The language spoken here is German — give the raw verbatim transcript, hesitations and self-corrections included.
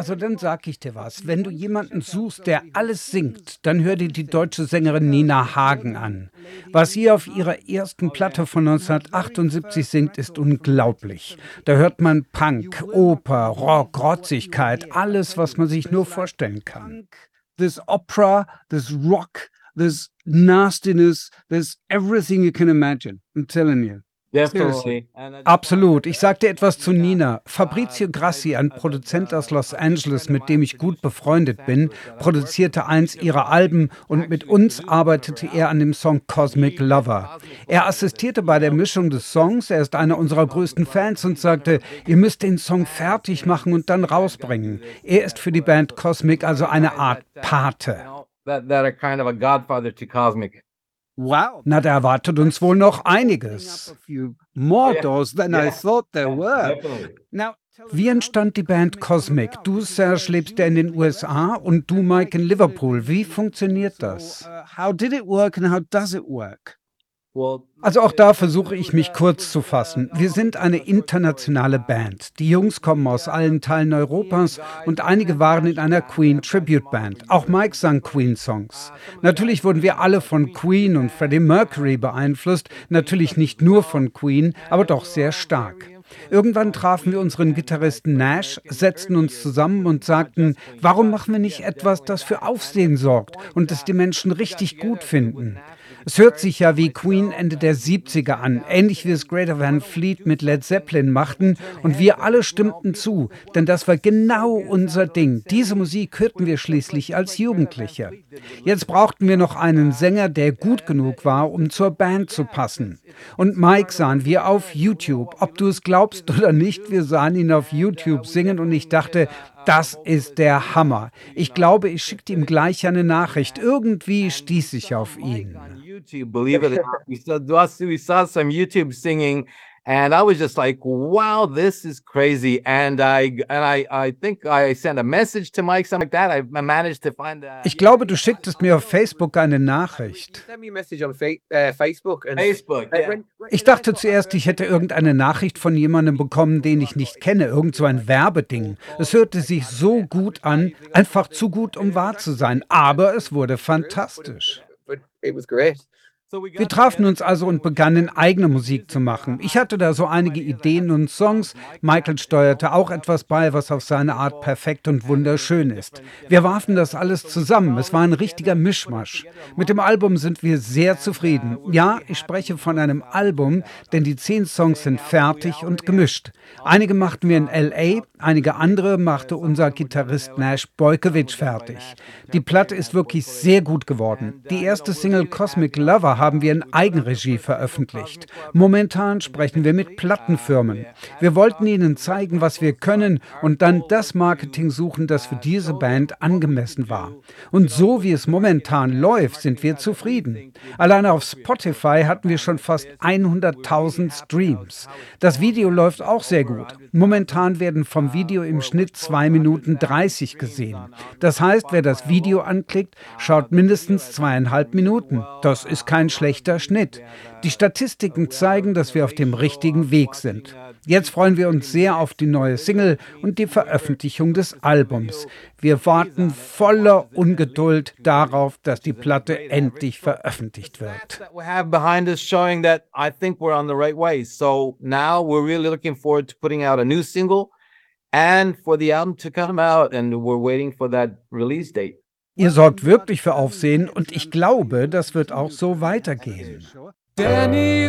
Also dann sag ich dir was, wenn du jemanden suchst, der alles singt, dann hör dir die deutsche Sängerin Nina Hagen an. Was sie auf ihrer ersten Platte von neunzehnhundertachtundsiebzig singt, ist unglaublich. Da hört man Punk, Oper, Rock, Rotzigkeit, alles, was man sich nur vorstellen kann. There's opera, there's rock, there's nastiness, there's everything you can imagine. I'm telling you. Definitely. Absolut. Ich sagte etwas zu Nina. Fabrizio Grassi, ein Produzent aus Los Angeles, mit dem ich gut befreundet bin, produzierte eins ihrer Alben und mit uns arbeitete er an dem Song Cosmic Lover. Er assistierte bei der Mischung des Songs, er ist einer unserer größten Fans und sagte, ihr müsst den Song fertig machen und dann rausbringen. Er ist für die Band Cosmic also eine Art Pate. That, that are kind of a godfather to Cosmic. Wow. Na, da erwartet uns wohl noch einiges. More doors than I thought there were. Definitely. Wie entstand die Band Cosmic? Du, Serge, lebst ja in den U S A und du, Mike, in Liverpool. Wie funktioniert das? How did it work and how does it work? Well, Also auch da versuche ich mich kurz zu fassen. Wir sind eine internationale Band. Die Jungs kommen aus allen Teilen Europas und einige waren in einer Queen Tribute Band. Auch Mike sang Queen-Songs. Natürlich wurden wir alle von Queen und Freddie Mercury beeinflusst. Natürlich nicht nur von Queen, aber doch sehr stark. Irgendwann trafen wir unseren Gitarristen Nash, setzten uns zusammen und sagten, warum machen wir nicht etwas, das für Aufsehen sorgt und das die Menschen richtig gut finden? Es hört sich ja wie Queen Ende der siebziger an, ähnlich wie es Greta Van Fleet mit Led Zeppelin machten und wir alle stimmten zu, denn das war genau unser Ding. Diese Musik hörten wir schließlich als Jugendliche. Jetzt brauchten wir noch einen Sänger, der gut genug war, um zur Band zu passen. Und Mike sahen wir auf YouTube. Ob du es glaubst oder nicht, wir sahen ihn auf YouTube singen und ich dachte, das ist der Hammer. Ich glaube, ich schickte ihm gleich eine Nachricht. Irgendwie stieß ich auf ihn. YouTube, believe it or not. We saw, we saw some YouTube singing, and I was just like, wow, this is crazy. And I and I, I think I sent a message to Mike, something like that. I managed to find that. Ich glaube, du schicktest mir auf Facebook eine Nachricht. Send me a message on fa uh, Facebook. And Facebook, yeah. Ich dachte zuerst, ich hätte irgendeine Nachricht von jemandem bekommen, den ich nicht kenne, irgend so ein Werbeding. Es hörte sich so gut an, einfach zu gut, um wahr zu sein. Aber es wurde fantastisch. But it was great. Wir trafen uns also und begannen, eigene Musik zu machen. Ich hatte da so einige Ideen und Songs. Michael steuerte auch etwas bei, was auf seine Art perfekt und wunderschön ist. Wir warfen das alles zusammen. Es war ein richtiger Mischmasch. Mit dem Album sind wir sehr zufrieden. Ja, ich spreche von einem Album, denn die zehn Songs sind fertig und gemischt. Einige machten wir in L A, einige andere machte unser Gitarrist Nash Boykovich fertig. Die Platte ist wirklich sehr gut geworden. Die erste Single Cosmic Lover haben wir in Eigenregie veröffentlicht. Momentan sprechen wir mit Plattenfirmen. Wir wollten ihnen zeigen, was wir können und dann das Marketing suchen, das für diese Band angemessen war. Und so wie es momentan läuft, sind wir zufrieden. Alleine auf Spotify hatten wir schon fast hunderttausend Streams. Das Video läuft auch sehr gut. Momentan werden vom Video im Schnitt zwei Minuten dreißig gesehen. Das heißt, wer das Video anklickt, schaut mindestens zweieinhalb Minuten. Das ist kein schlechter Schnitt. Die Statistiken zeigen, dass wir auf dem richtigen Weg sind. Jetzt freuen wir uns sehr auf die neue Single und die Veröffentlichung des Albums. Wir warten voller Ungeduld darauf, dass die Platte endlich veröffentlicht wird. That we have behind us showing that I think we're on the right way. So now we're really looking forward to putting out a new single and for the album to come out, and we're waiting for that release date. Ihr sorgt wirklich für Aufsehen und ich glaube, das wird auch so weitergehen. Danny